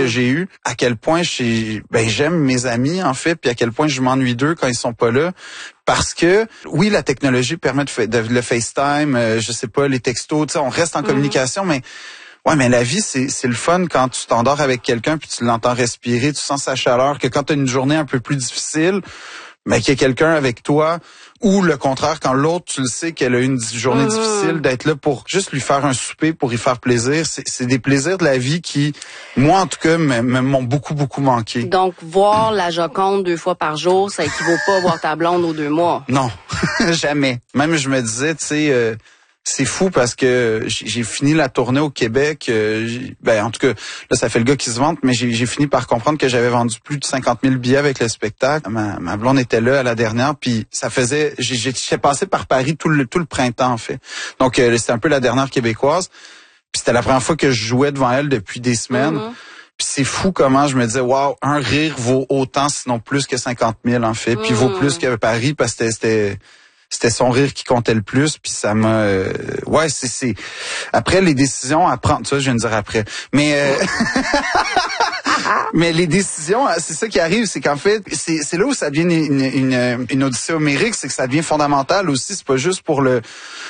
j'ai eue, à quel point j'aime mes amis, en fait, puis à quel point je m'ennuie d'eux quand ils sont pas là. Parce que, oui, la technologie permet de le FaceTime, je sais pas, les textos, tu sais, on reste en communication, mais la vie, c'est le fun quand tu t'endors avec quelqu'un puis tu l'entends respirer, tu sens sa chaleur, que quand tu as une journée un peu plus difficile, mais qu'il y a quelqu'un avec toi, ou le contraire, quand l'autre, tu le sais qu'elle a une journée difficile, d'être là pour juste lui faire un souper, pour y faire plaisir. C'est des plaisirs de la vie qui, moi en tout cas, m'ont beaucoup, beaucoup manqué. Donc, voir la Joconde 2 fois par jour, ça équivaut pas à voir ta blonde aux 2 mois. Non, jamais. Même je me disais, tu sais... c'est fou parce que j'ai fini la tournée au Québec. En tout cas, là, ça fait le gars qui se vante, mais j'ai fini par comprendre que j'avais vendu plus de 50 000 billets avec le spectacle. Ma blonde était là à la dernière, puis ça faisait... J'ai passé par Paris tout le printemps, en fait. Donc, c'était un peu la dernière québécoise. Puis c'était la première fois que je jouais devant elle depuis des semaines. Puis c'est fou comment je me disais, wow, un rire vaut autant, sinon plus que 50 000, en fait. Puis vaut plus que Paris, parce que c'était son rire qui comptait le plus, puis ça m'a... c'est... Après, les décisions à prendre... Ça, je viens de dire après. Mais... Mais les décisions, c'est ça qui arrive, c'est qu'en fait, c'est là où ça devient une odyssée homérique, c'est que ça devient fondamental aussi. C'est pas juste pour la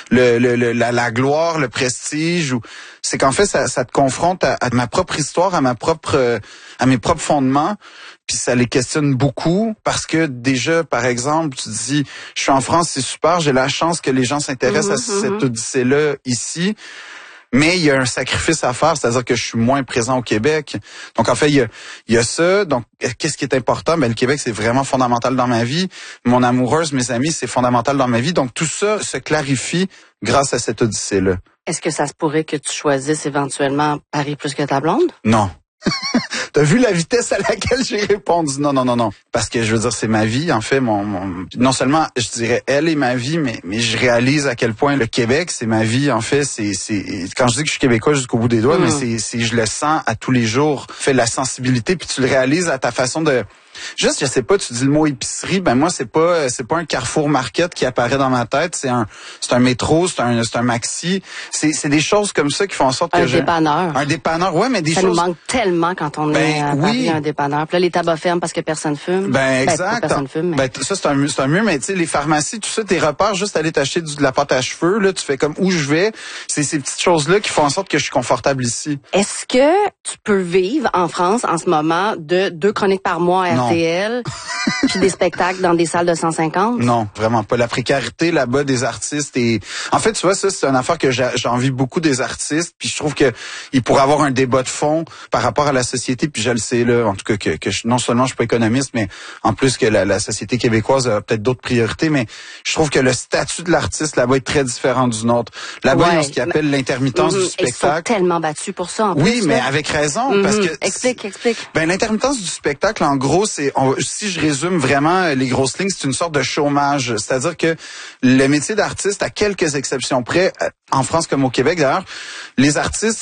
gloire, le prestige, ou c'est qu'en fait, ça te confronte à ma propre histoire, à mes propres fondements. Puis ça les questionne beaucoup parce que déjà, par exemple, tu te dis, je suis en France, c'est super, j'ai la chance que les gens s'intéressent à cette odyssée-là ici. Mais il y a un sacrifice à faire, c'est-à-dire que je suis moins présent au Québec. Donc en fait, il y a ça. Donc qu'est-ce qui est important? Le Québec, c'est vraiment fondamental dans ma vie. Mon amoureuse, mes amis, c'est fondamental dans ma vie. Donc tout ça se clarifie grâce à cette odyssée-là. Est-ce que ça se pourrait que tu choisisses éventuellement Paris plus que ta blonde? Non. T'as vu la vitesse à laquelle j'ai répondu? Non. Parce que je veux dire, c'est ma vie, en fait. Non seulement, je dirais, elle est ma vie, mais je réalise à quel point le Québec, c'est ma vie, en fait. Quand je dis que je suis québécois jusqu'au bout des doigts, mais je le sens à tous les jours. Fait la sensibilité, puis tu le réalises à ta façon de... Juste, je sais pas, tu dis le mot épicerie, moi, c'est pas un Carrefour Market qui apparaît dans ma tête, c'est un métro, c'est un maxi. C'est des choses comme ça qui font en sorte que Un dépanneur, ouais, mais des choses... Ça nous manque tellement quand on est à Paris, un dépanneur. Puis là, les tabacs ferment parce que personne fume. Exact. Personne fume, mais... ça, c'est un mieux, mais tu sais, les pharmacies, tout ça, tes repères, juste aller t'acheter de la pâte à cheveux, là, tu fais comme où je vais. C'est ces petites choses-là qui font en sorte que je suis confortable ici. Est-ce que tu peux vivre en France en ce moment de 2 chroniques par mois à RTL, puis des spectacles dans des salles de 150? Non, vraiment pas. La précarité là-bas des artistes et en fait, tu vois, ça c'est une affaire que j'envie beaucoup des artistes, puis je trouve que il pourrait avoir un débat de fond par rapport à la société, puis je le sais là, en tout cas que non seulement je suis pas économiste, mais en plus que la société québécoise a peut-être d'autres priorités, mais je trouve que le statut de l'artiste là-bas est très différent du nôtre. Là-bas, il y a ce qu'ils appellent l'intermittence du spectacle. Ils sont tellement battus pour ça en plus. Oui, mais avec raison, parce que explique. L'intermittence du spectacle, en gros, si je résume vraiment les grosses lignes, c'est une sorte de chômage. C'est-à-dire que le métier d'artiste, à quelques exceptions près, en France comme au Québec d'ailleurs, les artistes,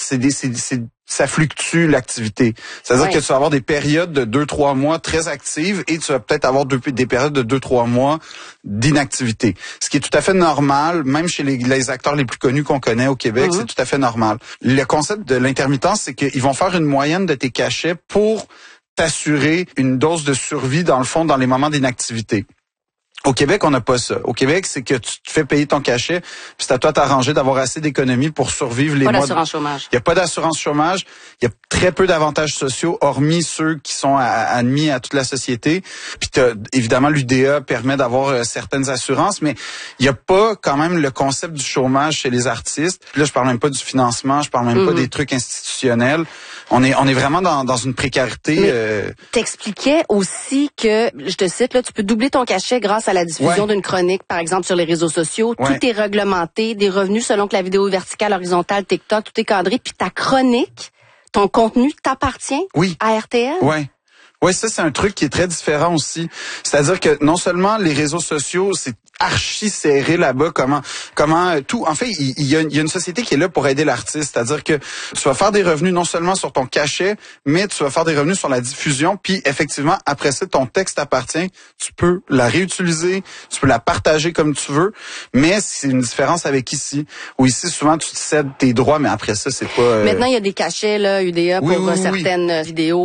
ça fluctue l'activité. C'est-à-dire que tu vas avoir des périodes de 2-3 mois très actives et tu vas peut-être avoir des périodes de 2-3 mois d'inactivité. Ce qui est tout à fait normal, même chez les acteurs les plus connus qu'on connaît au Québec, c'est tout à fait normal. Le concept de l'intermittence, c'est qu'ils vont faire une moyenne de tes cachets pour t'assurer une dose de survie, dans le fond, dans les moments d'inactivité. Au Québec, on n'a pas ça. Au Québec, c'est que tu te fais payer ton cachet, puis c'est à toi d'arranger d'avoir assez d'économies pour survivre les mois. Pas d'assurance chômage. Il n'y a pas d'assurance chômage. Il y a très peu d'avantages sociaux, hormis ceux qui sont admis à toute la société. Puis évidemment, l'UDA permet d'avoir certaines assurances, mais il n'y a pas quand même le concept du chômage chez les artistes. Puis là, je parle même pas du financement, je parle même pas des trucs institutionnels. On est vraiment dans une précarité. T'expliquais aussi que, je te cite, là, tu peux doubler ton cachet grâce à la diffusion d'une chronique, par exemple, sur les réseaux sociaux. Tout est réglementé, des revenus selon que la vidéo est verticale, horizontale, TikTok, tout est cadré. Puis ta chronique, ton contenu t'appartient à RTL? Oui, ça, c'est un truc qui est très différent aussi. C'est-à-dire que non seulement les réseaux sociaux, c'est archi serré là-bas, comment tout. En fait, il y a une société qui est là pour aider l'artiste. C'est-à-dire que tu vas faire des revenus non seulement sur ton cachet, mais tu vas faire des revenus sur la diffusion. Puis effectivement, après ça, ton texte appartient. Tu peux la réutiliser, tu peux la partager comme tu veux. Mais c'est une différence avec ici, où ici souvent tu te cèdes tes droits, mais après ça, c'est pas. Maintenant, il y a des cachets là, UDA pour certaines vidéos.